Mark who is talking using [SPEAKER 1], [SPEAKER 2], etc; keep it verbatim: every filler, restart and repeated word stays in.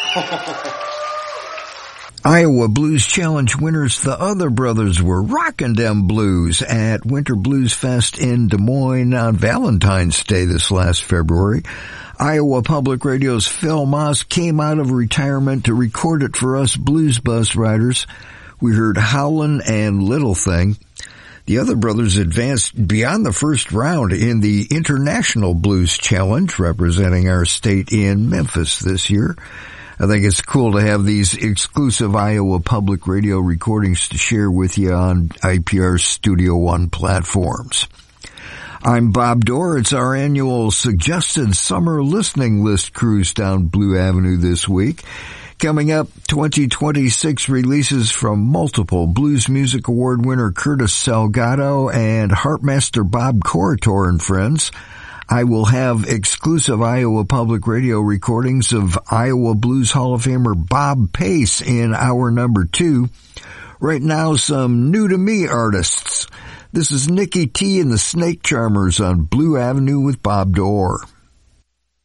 [SPEAKER 1] Iowa Blues Challenge winners, the Other Brothers, were rockin' them blues at Winter Blues Fest in Des Moines on Valentine's Day this last February. Iowa Public Radio's Phil Moss came out of retirement to record it for us Blues Bus riders. We heard Howlin' and Little Thing. The Other Brothers advanced beyond the first round in the International Blues Challenge, representing our state in Memphis this year. I think it's cool to have these exclusive Iowa Public Radio recordings to share with you on I P R's Studio One platforms. I'm Bob Dorr. It's our annual Suggested Summer Listening List cruise down Blue Avenue this week. Coming up, twenty twenty-six releases from multiple Blues Music Award winner Curtis Salgado and Harpmaster Bob Corritore and friends. I will have exclusive Iowa Public Radio recordings of Iowa Blues Hall of Famer Bob Pace in hour number two. Right now, some new-to-me artists. This is Nikki T and the Snake Charmers on Blue Avenue with Bob Dorr.